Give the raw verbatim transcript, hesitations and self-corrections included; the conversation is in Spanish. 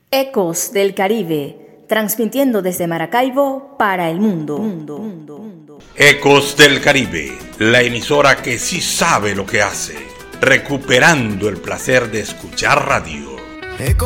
Ecos del Caribe, transmitiendo desde Maracaibo para el mundo. mundo, mundo, mundo. Ecos del Caribe, la emisora que sí sabe lo que hace, recuperando el placer de escuchar radio. Ecos